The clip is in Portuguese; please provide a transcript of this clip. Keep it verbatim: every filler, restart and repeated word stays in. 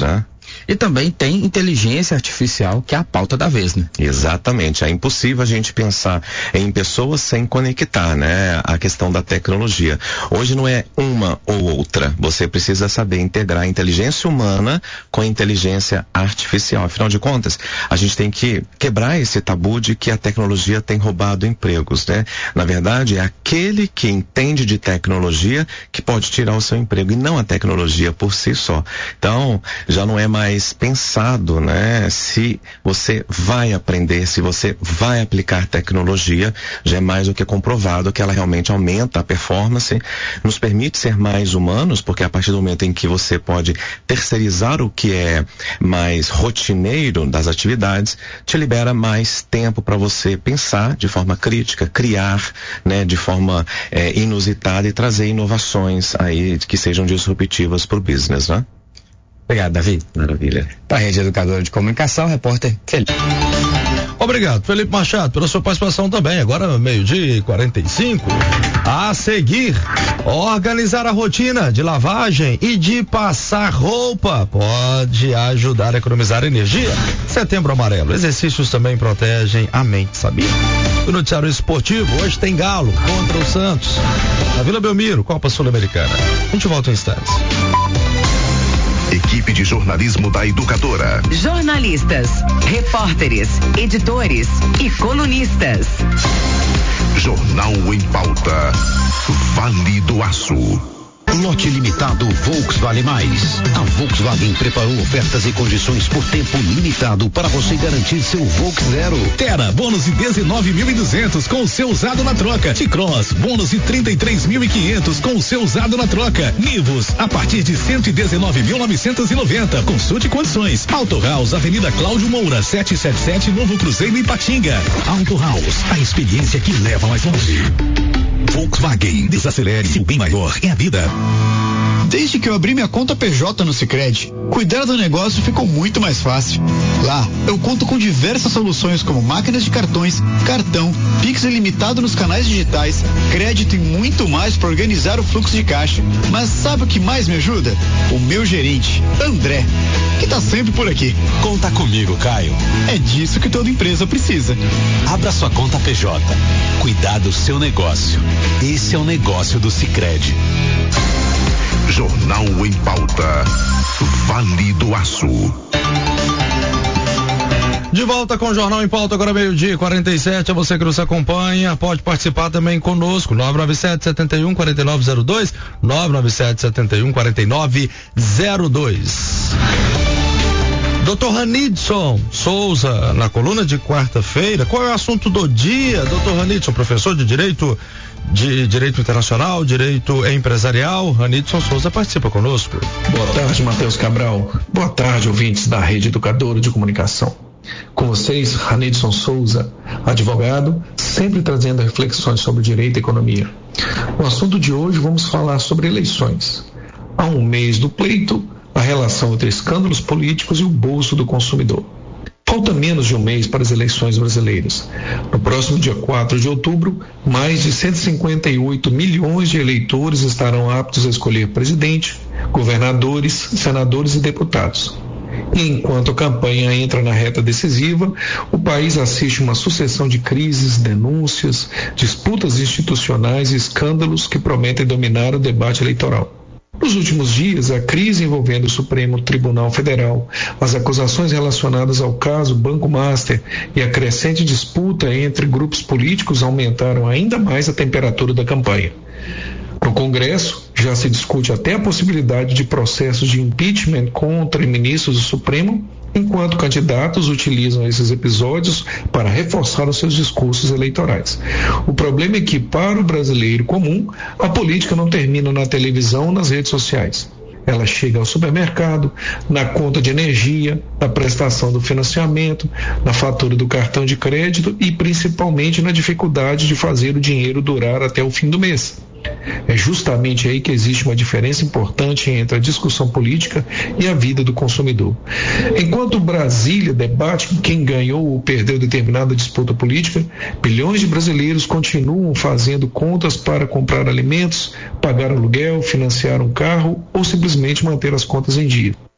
né? E também tem inteligência artificial, que é a pauta da vez, né? Exatamente. É impossível a gente pensar em pessoas sem conectar, né? A questão da tecnologia. Hoje não é uma ou outra. Você precisa saber integrar a inteligência humana com a inteligência artificial. Afinal de contas, a gente tem que quebrar esse tabu de que a tecnologia tem roubado empregos, né? Na verdade, é aquele que entende de tecnologia que pode tirar o seu emprego e não a tecnologia por si só. Então, já não é mais pensado, né? Se você vai aprender, se você vai aplicar tecnologia, já é mais do que comprovado que ela realmente aumenta a performance, nos permite ser mais humanos, porque a partir do momento em que você pode terceirizar o que é mais rotineiro das atividades, te libera mais tempo para você pensar de forma crítica, criar, né? De forma é, inusitada e trazer inovações aí que sejam disruptivas para o business, né? Obrigado, Davi. Maravilha. Para a Rede Educadora de Comunicação, repórter Felipe. Obrigado, Felipe Machado, pela sua participação também. Agora, meio-dia e quarenta e cinco. A seguir, organizar a rotina de lavagem e de passar roupa pode ajudar a economizar energia. Setembro Amarelo. Exercícios também protegem a mente, sabia? O noticiário esportivo, hoje tem Galo contra o Santos. Na Vila Belmiro, Copa Sul-Americana. A gente volta em instantes. Equipe de jornalismo da Educadora. Jornalistas, repórteres, editores e colunistas. Jornal em Pauta. Vale do Aço. Lote limitado Volks Vale Mais. A Volkswagen preparou ofertas e condições por tempo limitado para você garantir seu Volks Zero. Terra, bônus de dezenove mil e duzentos com o seu usado na troca. T-Cross, bônus de trinta e três mil e quinhentos com o seu usado na troca. Nivus, a partir de cento e dezenove mil novecentos e noventa. Consulte condições. Auto House, Avenida Cláudio Moura, setecentos e setenta e sete, Novo Cruzeiro, Ipatinga. Auto House, a experiência que leva mais longe. Volkswagen, desacelere, se o bem maior é a vida. Desde que eu abri minha conta P J no Sicredi, cuidar do negócio ficou muito mais fácil. Lá, eu conto com diversas soluções como máquinas de cartões, cartão, Pix ilimitado nos canais digitais, crédito e muito mais para organizar o fluxo de caixa. Mas sabe o que mais me ajuda? O meu gerente, André, que tá sempre por aqui. Conta comigo, Caio. É disso que toda empresa precisa. Abra sua conta P J. Cuidar do seu negócio. Esse é o negócio do Sicredi. Jornal em Pauta. Vale do Aço. De volta com o Jornal em Pauta, agora meio-dia e quarenta e sete. A você que nos acompanha, pode participar também conosco. nove nove sete, sete um, quatro nove zero dois. nove nove sete, sete um, quatro nove zero dois. doutor Ranidson Souza, na coluna de quarta-feira. Qual é o assunto do dia, doutor Ranidson, professor de Direito de Direito Internacional, Direito Empresarial? Ranidson Souza participa conosco. Boa tarde, Matheus Cabral. Boa tarde, ouvintes da Rede Educadora de Comunicação. Com vocês, Ranidson Souza, advogado, sempre trazendo reflexões sobre direito e economia. No assunto de hoje, vamos falar sobre eleições. Há um mês do pleito, a relação entre escândalos políticos e o bolso do consumidor. Falta menos de um mês para as eleições brasileiras. No próximo dia quatro de outubro, mais de cento e cinquenta e oito milhões de eleitores estarão aptos a escolher presidente, governadores, senadores e deputados. E enquanto a campanha entra na reta decisiva, o país assiste uma sucessão de crises, denúncias, disputas institucionais e escândalos que prometem dominar o debate eleitoral. Nos últimos dias, a crise envolvendo o Supremo Tribunal Federal, as acusações relacionadas ao caso Banco Master e a crescente disputa entre grupos políticos aumentaram ainda mais a temperatura da campanha. No Congresso, já se discute até a possibilidade de processos de impeachment contra ministros do Supremo, enquanto candidatos utilizam esses episódios para reforçar os seus discursos eleitorais. O problema é que, para o brasileiro comum, a política não termina na televisão ou nas redes sociais. Ela chega ao supermercado, na conta de energia, na prestação do financiamento, na fatura do cartão de crédito e principalmente na dificuldade de fazer o dinheiro durar até o fim do mês. É justamente aí que existe uma diferença importante entre a discussão política e a vida do consumidor. Enquanto Brasília debate quem ganhou ou perdeu determinada disputa política, bilhões de brasileiros continuam fazendo contas para comprar alimentos, pagar aluguel, financiar um carro ou simplesmente manter as contas em dia.